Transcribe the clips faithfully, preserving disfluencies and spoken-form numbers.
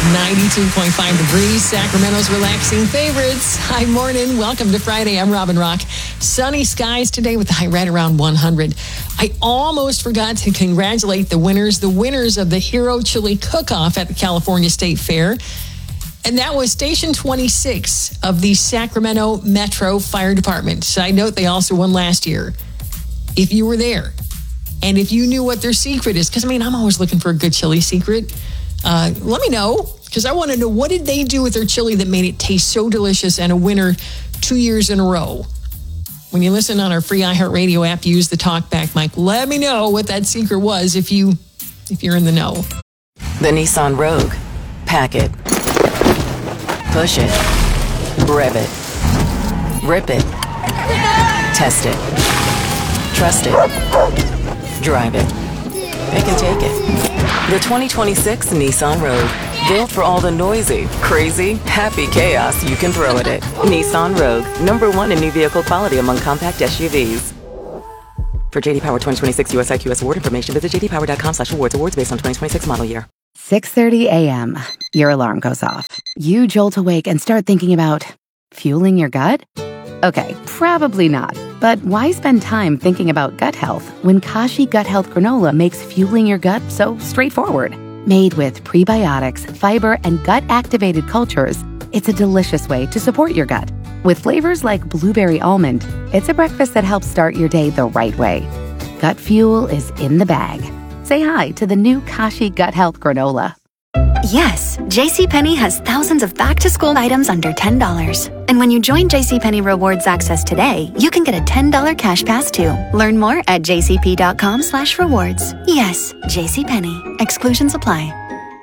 ninety-two point five degrees, Sacramento's relaxing favorites. Hi, morning. Welcome to Friday. I'm Robin Rock. Sunny skies today with the high right around one hundred. I almost forgot to congratulate the winners, the winners of the Hero Chili Cook-Off at the California State Fair. And that was Station twenty-six of the Sacramento Metro Fire Department. Side note, they also won last year. If you were there, and if you knew what their secret is, because, I mean, I'm always looking for a good chili secret. Uh, let me know, because I want to know, what did they do with their chili that made it taste so delicious and a winner two years in a row? When you listen on our free iHeartRadio app, use the talkback mic. Let me know what that secret was if, you, if you're in the know. The Nissan Rogue. Pack it. Push it. Rev it. Rip it. Test it. Trust it. Drive it. Pick and take it. The twenty twenty-six Nissan Rogue. Built for all the noisy, crazy, happy chaos you can throw at it. Nissan Rogue. Number one in new vehicle quality among compact S U Vs. For J D Power twenty twenty-six U S I Q S award information, visit j d power dot com slash awards. Awards based on twenty twenty-six model year. six thirty a.m. Your alarm goes off. You jolt awake and start thinking about fueling your gut? Okay, probably not. But why spend time thinking about gut health when Kashi Gut Health Granola makes fueling your gut so straightforward? Made with prebiotics, fiber, and gut-activated cultures, it's a delicious way to support your gut. With flavors like blueberry almond, it's a breakfast that helps start your day the right way. Gut fuel is in the bag. Say hi to the new Kashi Gut Health Granola. Yes, JCPenney has thousands of back-to-school items under ten dollars. And when you join JCPenney Rewards Access today, you can get a ten dollars cash pass too. Learn more at jcp.com slash rewards. Yes, JCPenney. Exclusions apply.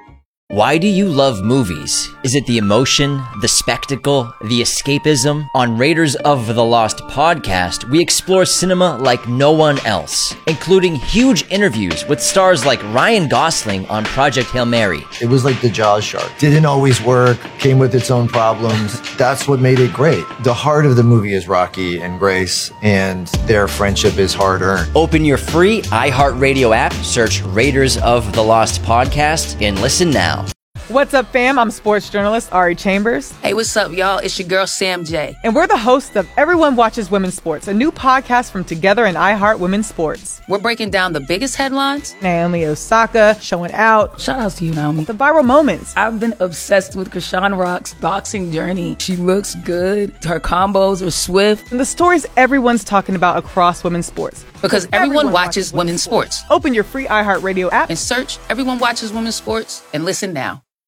Why do you love movies? Is it the emotion, the spectacle, the escapism? On Raiders of the Lost podcast, we explore cinema like no one else, including huge interviews with stars like Ryan Gosling on Project Hail Mary. It was like the Jaws shark. Didn't always work, came with its own problems. That's what made it great. The heart of the movie is Rocky and Grace, and their friendship is hard-earned. Open your free iHeartRadio app, search Raiders of the Lost podcast, and listen now. What's up, fam? I'm sports journalist Ari Chambers. Hey, what's up, y'all? It's your girl, Sam J. And we're the hosts of Everyone Watches Women's Sports, a new podcast from Together and iHeart Women's Sports. We're breaking down the biggest headlines. Naomi Osaka showing out. Shout out to you, Naomi. The viral moments. I've been obsessed with Krishan Rock's boxing journey. She looks good. Her combos are swift. And the stories everyone's talking about across women's sports. Because everyone, everyone watches, watches women's sports. sports. Open your free iHeartRadio app and search Everyone Watches Women's Sports and listen now.